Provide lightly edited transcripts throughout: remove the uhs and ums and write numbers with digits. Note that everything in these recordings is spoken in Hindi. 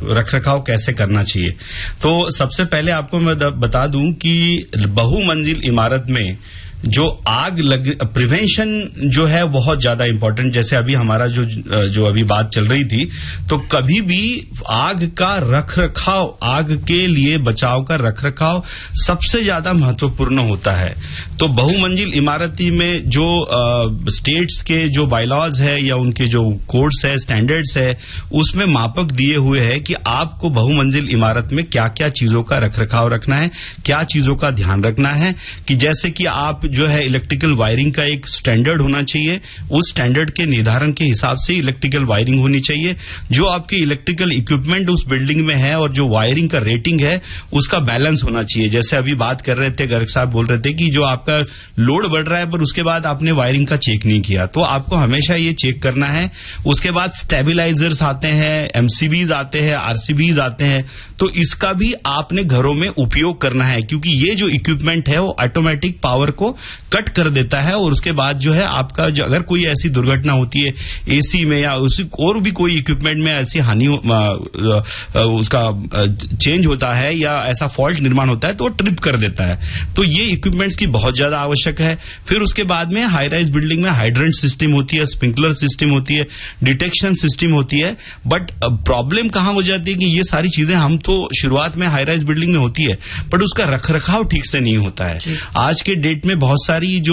रखरखाव कैसे करना चाहिए। तो सबसे पहले आपको मैं बता दूं कि बहुमंजिल इमारत में जो आग प्रिवेंशन जो है बहुत ज्यादा इंपॉर्टेंट। जैसे अभी हमारा जो अभी बात चल रही थी, तो कभी भी आग का रखरखाव, आग के लिए बचाव का रखरखाव सबसे ज्यादा महत्वपूर्ण होता है। तो बहुमंजिल इमारती में जो स्टेट्स के जो बायलॉज है या उनके जो कोड्स है, स्टैंडर्ड्स है, उसमें मापक दिए हुए है कि आपको बहुमंजिल इमारत में क्या क्या चीजों का रखरखाव रखना है, क्या चीजों का ध्यान रखना है। कि जैसे कि आप जो है इलेक्ट्रिकल वायरिंग का एक स्टैंडर्ड होना चाहिए, उस स्टैंडर्ड के निर्धारण के हिसाब से इलेक्ट्रिकल वायरिंग होनी चाहिए। जो आपके इलेक्ट्रिकल इक्विपमेंट उस बिल्डिंग में है और जो वायरिंग का रेटिंग है उसका बैलेंस होना चाहिए। जैसे अभी बात कर रहे थे, गर्ग साहब बोल रहे थे कि जो आपका लोड बढ़ रहा है पर उसके बाद आपने वायरिंग का चेक नहीं किया, तो आपको हमेशा ये चेक करना है। उसके बाद स्टेबिलाईजर्स आते हैं, एमसीबीज आते हैं, आरसीबीज आते हैं, तो इसका भी आपने घरों में उपयोग करना है, क्योंकि ये जो इक्विपमेंट है वो ऑटोमेटिक पावर को कट कर देता है। और उसके बाद जो है आपका जो अगर कोई ऐसी दुर्घटना होती है एसी में या उसी और भी कोई इक्विपमेंट में ऐसी हानि उसका चेंज होता है या ऐसा फॉल्ट निर्माण होता है तो वो ट्रिप कर देता है। तो ये इक्विपमेंट्स की बहुत ज्यादा आवश्यक है। फिर उसके बाद में हाई राइज बिल्डिंग में हाइड्रेंट सिस्टम होती है, स्प्रिंकलर सिस्टम होती है, डिटेक्शन सिस्टम होती है। बट प्रॉब्लम कहां हो जाती है कि ये सारी चीजें हम तो शुरुआत में हाई राइज बिल्डिंग में होती है, बट उसका रखरखाव ठीक से नहीं होता है। आज के डेट में बहुत सारी जो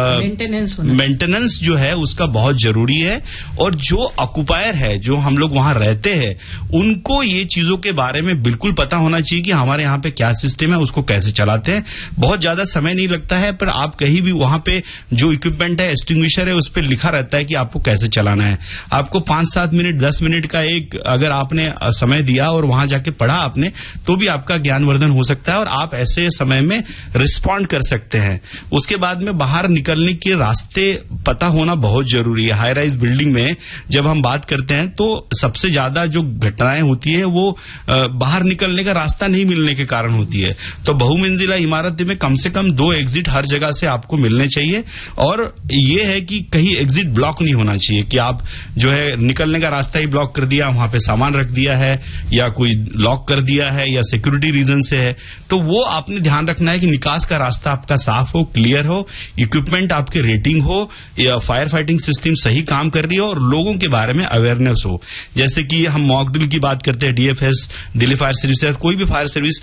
मेंटेनेंस जो है उसका बहुत जरूरी है। और जो ऑक्युपायर है, जो हम लोग वहां रहते हैं, उनको ये चीजों के बारे में बिल्कुल पता होना चाहिए कि हमारे यहाँ पे क्या सिस्टम है, उसको कैसे चलाते हैं। बहुत ज्यादा समय नहीं लगता है, पर आप कहीं भी वहां पे जो इक्विपमेंट है, एक्सटिंग्विशर है, उस पर लिखा रहता है कि आपको कैसे चलाना है। आपको 5-7 मिनट 10 मिनट का एक अगर आपने समय दिया और वहां जाके पढ़ा आपने, तो भी आपका ज्ञानवर्धन हो सकता है और आप ऐसे समय में रिस्पॉन्ड कर सकते हैं। उसके बाद में बाहर निकलने के रास्ते पता होना बहुत जरूरी है। हाई राइज बिल्डिंग में जब हम बात करते हैं तो सबसे ज्यादा जो घटनाएं होती है वो बाहर निकलने का रास्ता नहीं मिलने के कारण होती है। तो बहुमंजिला इमारत में कम से कम 2 एग्जिट हर जगह से आपको मिलने चाहिए। और ये है कि कहीं एग्जिट ब्लॉक नहीं होना चाहिए कि आप जो है निकलने का रास्ता ही ब्लॉक कर दिया, वहां पे सामान रख दिया है या कोई लॉक कर दिया है या सिक्योरिटी रीजन से है। तो वो आपने ध्यान रखना है कि निकास का रास्ता आपका साफ हो, क्लियर हो, इक्विपमेंट आपके रेटिंग हो, या फायर फाइटिंग सिस्टम सही काम कर रही हो और लोगों के बारे में अवेयरनेस हो। जैसे कि हम मॉक ड्रिल की बात करते हैं, डीएफएस, दिल्ली फायर सर्विस, कोई भी फायर सर्विस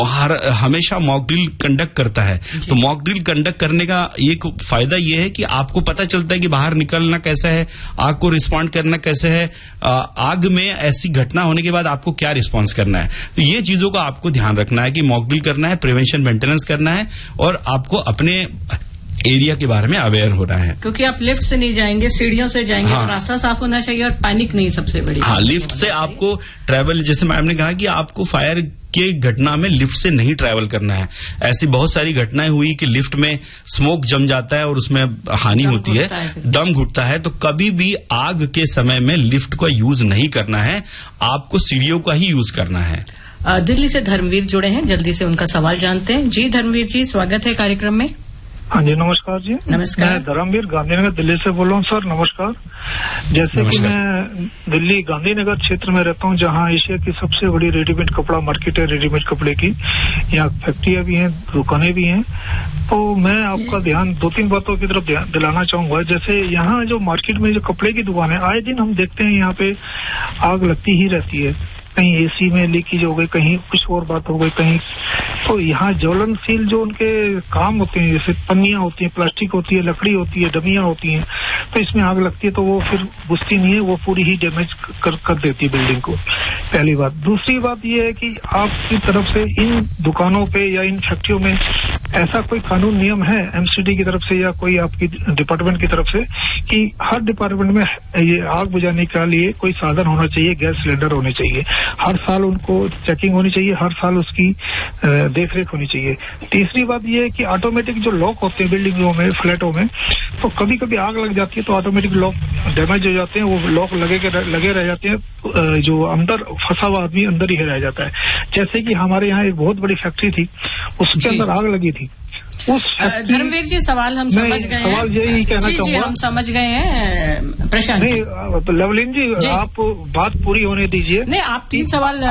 हमेशा मॉक ड्रिल कंडक्ट करता है। तो मॉक ड्रिल कंडक्ट करने का एक फायदा यह है कि आपको पता चलता है कि बाहर निकलना कैसा है, आग को रिस्पॉन्ड करना कैसे है, आग में ऐसी घटना होने के बाद आपको क्या रिस्पॉन्स करना है। तो ये चीजों का आपको ध्यान रखना है कि मॉक ड्रिल करना है, प्रिवेंशन मेंटेनेंस करना है और आपको अपने एरिया के बारे में अवेयर हो रहा है। क्योंकि आप लिफ्ट से नहीं जाएंगे, सीढ़ियों से जाएंगे। हाँ। तो रास्ता साफ होना चाहिए और पैनिक नहीं सबसे बड़ी। हाँ, लिफ्ट से आपको ट्रैवल, जैसे मैम ने कहा कि आपको फायर के घटना में लिफ्ट से नहीं ट्रैवल करना है। ऐसी बहुत सारी घटनाएं हुई कि लिफ्ट में स्मोक जम जाता है और उसमें हानि होती है, दम घुटता है। तो कभी भी आग के समय में लिफ्ट का यूज नहीं करना है, आपको सीढ़ियों का ही यूज करना है। दिल्ली से धर्मवीर जुड़े हैं, जल्दी से उनका सवाल जानते हैं। जी धर्मवीर जी, स्वागत है कार्यक्रम में। हाँ जी, नमस्कार जी। नमस्कार। मैं धर्मवीर गांधीनगर दिल्ली से बोल रहा हूँ सर, नमस्कार। जैसे कि मैं दिल्ली गांधीनगर क्षेत्र में रहता हूँ, जहाँ एशिया की सबसे बड़ी रेडीमेड कपड़ा मार्केट है, रेडीमेड कपड़े की। यहाँ फैक्ट्रियां भी हैं, दुकानें भी हैं। तो मैं आपका ध्यान 2-3 बातों की तरफ दिलाना चाहूंगा। जैसे यहाँ जो मार्केट में जो कपड़े की दुकान है, आए दिन हम देखते हैं यहाँ पे आग लगती ही रहती है। कहीं एसी में लीकेज हो गई, कहीं कुछ और बात हो गई, कहीं। तो यहाँ ज्वलनशील जो उनके काम होते हैं, जैसे पन्नियां होती हैं, प्लास्टिक होती है, लकड़ी होती है, डमियां होती हैं, तो इसमें आग लगती है तो वो फिर बुझती नहीं है, वो पूरी ही डैमेज कर देती है बिल्डिंग को। पहली बात। दूसरी बात ये है कि आपकी तरफ से इन दुकानों पे या इन फैक्ट्रियों में ऐसा कोई कानून नियम है एमसीडी की तरफ से या कोई आपकी डिपार्टमेंट की तरफ से कि हर डिपार्टमेंट में ये आग बुझाने के लिए कोई साधन होना चाहिए, गैस सिलेंडर होने चाहिए, हर साल उनको चेकिंग होनी चाहिए, हर साल उसकी देखरेख होनी चाहिए। तीसरी बात ये है कि ऑटोमेटिक जो लॉक होते हैं बिल्डिंगों में, फ्लैटों में, तो कभी कभी आग लग जाती है तो ऑटोमेटिक लॉक डैमेज हो जाते हैं, वो लॉक लगे रह जाते हैं, जो अंदर फंसा हुआ आदमी अंदर ही रह जाता है। जैसे कि हमारे यहाँ एक बहुत बड़ी फैक्ट्री थी, उसके अंदर आग लगी थी। धर्मवीर जी, सवाल हम समझ गए हैं। सवाल यही कहना चाहूंगा, हम समझ गए हैं। प्रशांत नहीं, लवलीन जी, आप बात पूरी होने दीजिए। नहीं, आप 3 सवाल